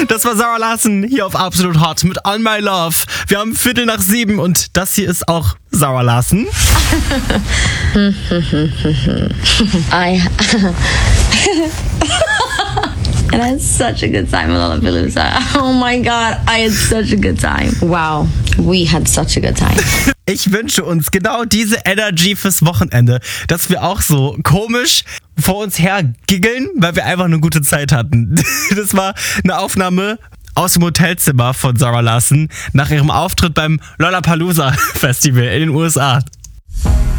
Das war Zara Larsson hier auf Absolut Hot mit On My Love. Wir haben 7:15 und das hier ist auch Zara Larsson. And I had such a good time with Lollapalooza. Oh my God, I had such a good time. Wow, we had such a good time. Ich wünsche uns genau diese Energy fürs Wochenende, dass wir auch so komisch vor uns her giggeln, weil wir einfach eine gute Zeit hatten. Das war eine Aufnahme aus dem Hotelzimmer von Zara Larsson nach ihrem Auftritt beim Lollapalooza Festival in den USA.